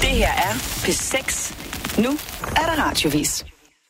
Det her er P6. Nu er der radiovis.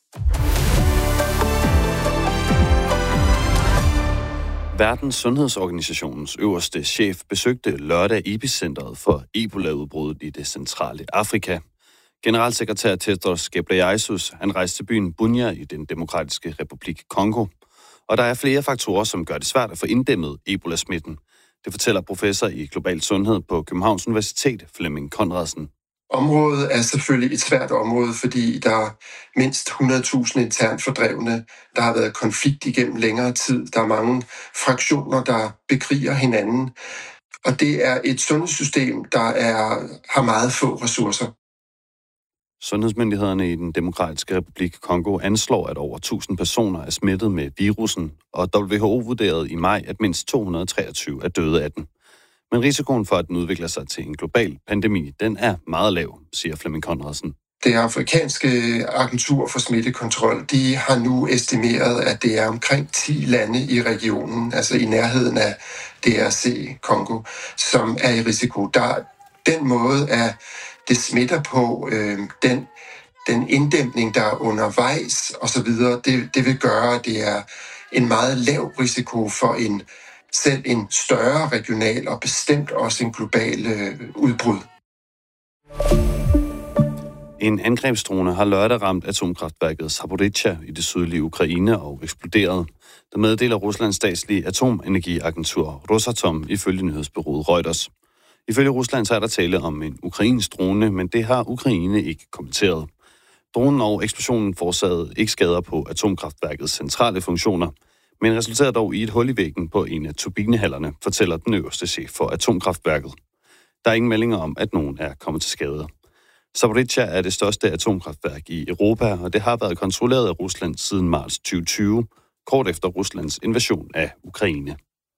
Verdens Sundhedsorganisationens øverste chef besøgte lørdag epicentret for Ebola-udbruddet i det centrale Afrika. Generalsekretær Tedros Ghebreyesus, han rejste til byen Bunia i den demokratiske republik Kongo. Og der er flere faktorer, som gør det svært at få inddæmmet Ebola-smitten. Det fortæller professor i global sundhed på Københavns Universitet, Flemming Conradsen. Området er selvfølgelig et svært område, fordi der er mindst 100.000 internt fordrevne. Der har været konflikt igennem længere tid. Der er mange fraktioner, der bekriger hinanden. Og det er et sundhedssystem, der har meget få ressourcer. Sundhedsmyndighederne i den demokratiske republik Kongo anslår, at over 1000 personer er smittet med virusen, og WHO vurderede i maj, at mindst 223 er døde af den. Men risikoen for, at den udvikler sig til en global pandemi, den er meget lav, siger Flemming Conradsen. Det afrikanske agentur for smittekontrol, de har nu estimeret, at det er omkring 10 lande i regionen, altså i nærheden af DRC, Kongo, som er i risiko. Den måde, at det smitter på, den inddæmning, der er undervejs osv., det vil gøre, at det er en meget lav risiko for selv en større regional og bestemt også en global udbrud. En angrebsdrone har lørdag ramt atomkraftværket Zaporizhzhia i det sydlige Ukraine og eksploderet. Der meddeler Ruslands statslige atomenergiagentur Rosatom ifølge nyhedsbureauet Reuters. Ifølge Rusland så er der tale om en ukrainsk drone, men det har Ukraine ikke kommenteret. Dronen og eksplosionen forårsagede ikke skader på atomkraftværkets centrale funktioner, men resulterede dog i et hul i væggen på en af turbinehallerne, fortæller den øverste chef for atomkraftværket. Der er ingen meldinger om, at nogen er kommet til skade. Zaporizhzhia er det største atomkraftværk i Europa, og det har været kontrolleret af Rusland siden marts 2020, kort efter Ruslands invasion af Ukraine.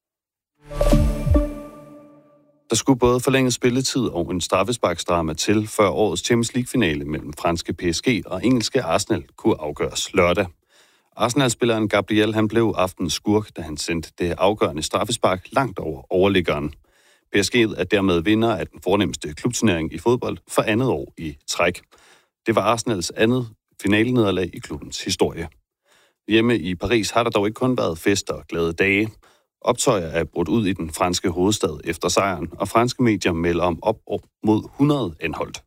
Der skulle både forlænget spilletid og en straffesparksdrama til, før årets Champions League-finale mellem franske PSG og engelske Arsenal kunne afgøres lørdag. Arsenal-spilleren Gabriel, han blev aftens skurk, da han sendte det afgørende straffespark langt over overliggeren. PSG er dermed vinder af den fornemste klubturnering i fodbold for andet år i træk. Det var Arsenals andet finalenederlag i klubbens historie. Hjemme i Paris har der dog ikke kun været fester og glade dage. Optøjer er brudt ud i den franske hovedstad efter sejren, og franske medier melder om op mod 100 anholdt.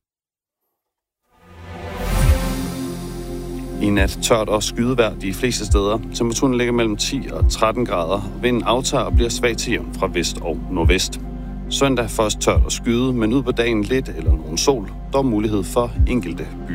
I nat tørt og skydevejr de fleste steder. Temperaturen ligger mellem 10 og 13 grader. Vinden aftager og bliver svag til jævn fra vest og nordvest. Søndag først tørt og skyde, men ud på dagen lidt eller nogen sol. Dog mulighed for enkelte byer.